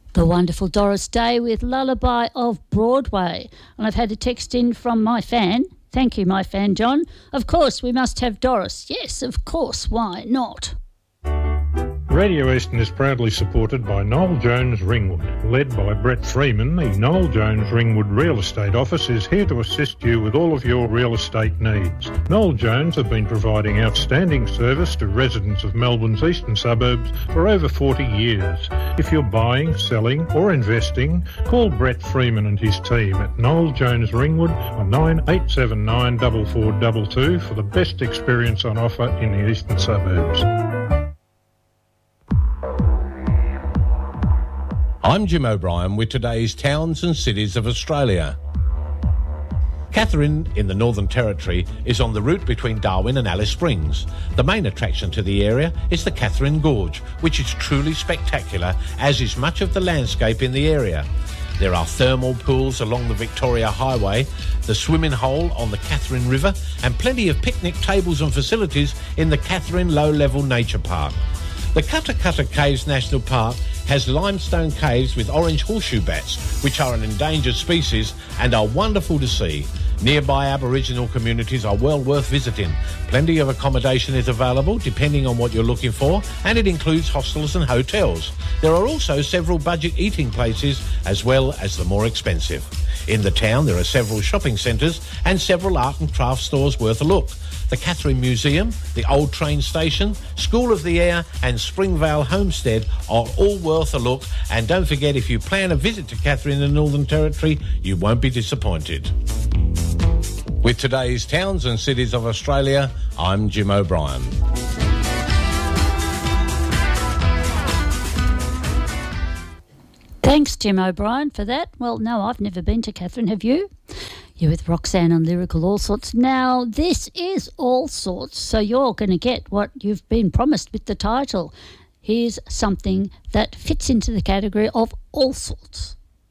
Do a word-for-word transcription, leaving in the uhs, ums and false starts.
The wonderful Doris Day with Lullaby of Broadway. And I've had a text in from my fan. Thank you, my fan, John. Of course, we must have Doris. Yes, of course, why not? Radio Eastern is proudly supported by Noel Jones Ringwood. Led by Brett Freeman, the Noel Jones Ringwood Real Estate Office is here to assist you with all of your real estate needs. Noel Jones have been providing outstanding service to residents of Melbourne's eastern suburbs for over forty years. If you're buying, selling or investing, call Brett Freeman and his team at Noel Jones Ringwood on nine eight seven nine four four two two for the best experience on offer in the eastern suburbs. I'm Jim O'Brien with today's Towns and Cities of Australia. Katherine in the Northern Territory is on the route between Darwin and Alice Springs. The main attraction to the area is the Katherine Gorge, which is truly spectacular, as is much of the landscape in the area. There are thermal pools along the Victoria Highway, the swimming hole on the Katherine River, and plenty of picnic tables and facilities in the Katherine Low-Level Nature Park. The Kutta Kutta Caves National Park has limestone caves with orange horseshoe bats, which are an endangered species and are wonderful to see. Nearby Aboriginal communities are well worth visiting. Plenty of accommodation is available depending on what you're looking for, and it includes hostels and hotels. There are also several budget eating places as well as the more expensive. In the town there are several shopping centres and several art and craft stores worth a look. The Katherine Museum, the Old Train Station, School of the Air and Springvale Homestead are all worth a look, and don't forget, if you plan a visit to Katherine in the Northern Territory, you won't be disappointed. With today's Towns and Cities of Australia, I'm Jim O'Brien. Thanks, Jim O'Brien, for that. Well, no, I've never been to Katherine, have you? You're with Roxanne on Lyrical All Sorts. Now, this is All Sorts, so you're going to get what you've been promised with the title. Here's something that fits into the category of all sorts.